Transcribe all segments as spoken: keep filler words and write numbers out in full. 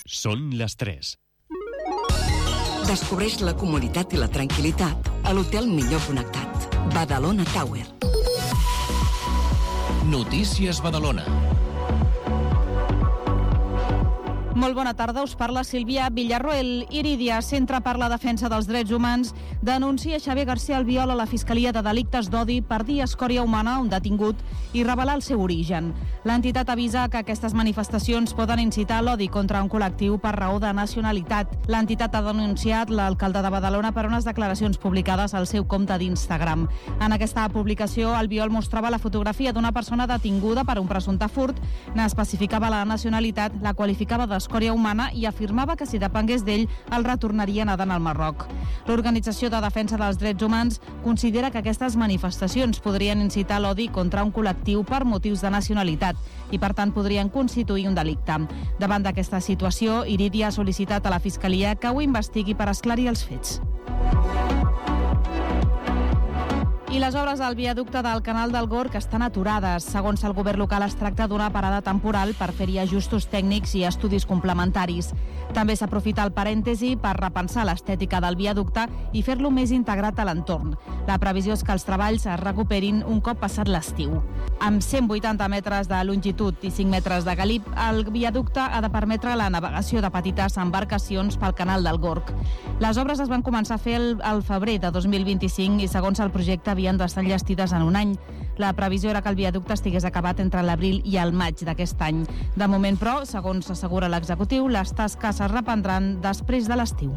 Són les tres. Descobreix la comoditat i la tranquil·litat a l'hotel millor connectat. Badalona Tower. Notícies Badalona. Molt bona tarda, us parla Sílvia Villarroel. Iridia, Centre per la Defensa dels Drets Humans, denuncia Xavier García Albiol a la Fiscalia de Delictes d'Odi per dir escòria humana a un detingut i revelar el seu origen. L'entitat avisa que aquestes manifestacions poden incitar l'odi contra un col·lectiu per raó de nacionalitat. L'entitat ha denunciat l'alcalde de Badalona per unes declaracions publicades al seu compte d'Instagram. En aquesta publicació, Albiol mostrava la fotografia d'una persona detinguda per un presumpte furt, n'especificava la nacionalitat, la qualificava d'escòria humana i afirmava que si depengués d'ell el retornaria nedant al Marroc. L'Organització de Defensa dels Drets Humans considera que aquestes manifestacions podrien incitar l'odi contra un col·lectiu per motius de nacionalitat i, per tant, podrien constituir un delicte. Davant d'aquesta situació, Iridia ha sol·licitat a la Fiscalia que ho investigui per esclarir els fets. I les obres del viaducte del Canal del Gorg estan aturades. Segons el govern local, es tracta d'una parada temporal per fer-hi ajustos tècnics i estudis complementaris. També s'aprofita el parèntesi per repensar l'estètica del viaducte i fer-lo més integrat a l'entorn. La previsió és que els treballs es recuperin un cop passat l'estiu. Amb cent vuitanta metres de longitud i cinc metres de galip, el viaducte ha de permetre la navegació de petites embarcacions pel Canal del Gorg. Les obres es van començar a fer el, el febrer de dos mil vint-i-cinc i, segons el projecte, havien d'estar enllestides en un any. La previsió era que el viaducte estigués acabat entre l'abril i el maig d'aquest any. De moment, però, segons assegura l'executiu, les tasques es reprendran després de l'estiu.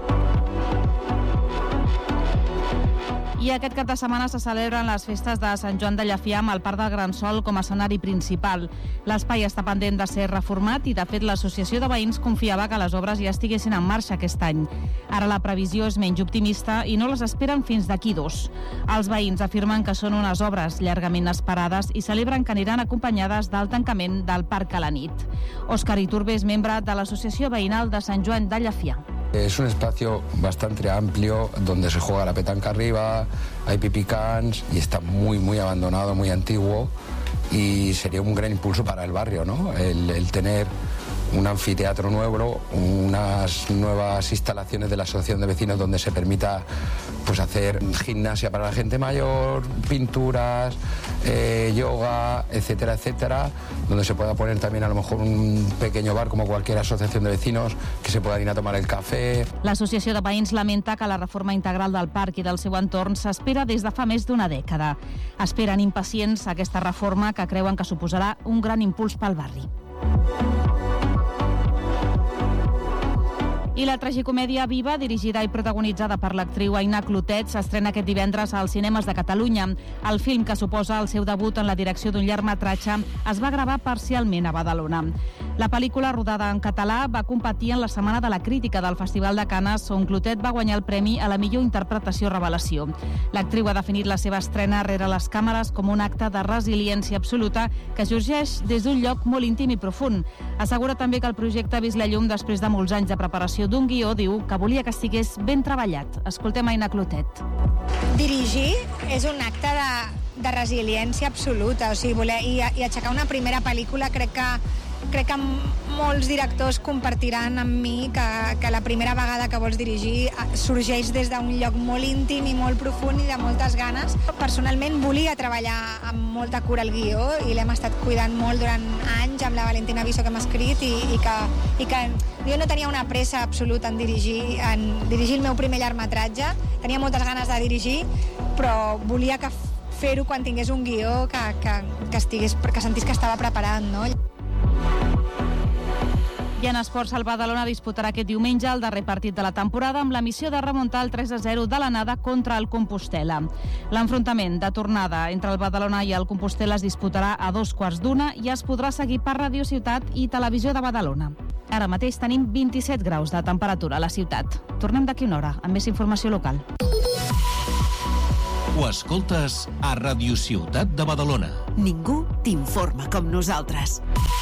I aquest cap de setmana se celebren les festes de Sant Joan de Llafià amb el Parc del Gran Sol com a escenari principal. L'espai està pendent de ser reformat i, de fet, l'Associació de Veïns confiava que les obres ja estiguessin en marxa aquest any. Ara la previsió és menys optimista i no les esperen fins d'aquí dos. Els veïns afirmen que són unes obres llargament esperades i celebren que aniran acompanyades del tancament del parc a la nit. Òscar Iturbe és membre de l'Associació Veïnal de Sant Joan de Llafià. Es un espacio bastante amplio donde se juega la petanca arriba, hay pipicans y está muy muy abandonado, muy antiguo y sería un gran impulso para el barrio, ¿no? El, el tener un anfiteatro nuevo, unas nuevas instalaciones de la asociación de vecinos donde se permita pues hacer gimnasia para la gente mayor, pinturas, eh, yoga, etcétera, etcétera, donde se pueda poner también a lo mejor un pequeño bar como cualquier asociación de vecinos que se pueda ir a tomar el café. L'Associació de Veïns lamenta que la reforma integral del parc i del seu entorn s'espera des de fa més d'una dècada. Esperen impacients aquesta reforma que creuen que suposarà un gran impuls pel barri. I la tragicomèdia Viva, dirigida i protagonitzada per l'actriu Aina Clotet, s'estrena aquest divendres als cinemes de Catalunya. El film, que suposa el seu debut en la direcció d'un llargmetratge, es va gravar parcialment a Badalona. La pel·lícula, rodada en català, va competir en la Setmana de la Crítica del Festival de Canes, on Clotet va guanyar el premi a la millor interpretació revelació. L'actriu ha definit la seva estrena rere les càmeres com un acte de resiliència absoluta que sorgeix des d'un lloc molt íntim i profund. Assegura també que el projecte ha vist la llum després de molts anys de preparació d'un guió, diu que volia que estigués ben treballat. Escoltem Aina Clotet. Dirigir és un acte de, de resiliència absoluta, o sigui, voler, i, i aixecar una primera pel·lícula crec que crec que molts directors compartiran amb mi que, que la primera vegada que vols dirigir sorgeix des d'un lloc molt íntim i molt profund i de moltes ganes. Personalment volia treballar amb molta cura el guió i l'hem estat cuidant molt durant anys amb la Valentina Viso que hem escrit i, i, que, i que jo no tenia una pressa absoluta en dirigir, en dirigir el meu primer llargmetratge. Tenia moltes ganes de dirigir, però volia que fer-ho quan tingués un guió que, que, que, estigués, que sentís que estava preparat, no? I en esports, el Badalona disputarà aquest diumenge el darrer partit de la temporada amb la missió de remuntar el tres a zero de l'anada contra el Compostel·la. L'enfrontament de tornada entre el Badalona i el Compostel·la es disputarà a dos quarts d'una i es podrà seguir per Ràdio Ciutat i Televisió de Badalona. Ara mateix tenim vint-i-set graus de temperatura a la ciutat. Tornem d'aquí una hora amb més informació local. Ho escoltes a Ràdio Ciutat de Badalona. Ningú t'informa com nosaltres.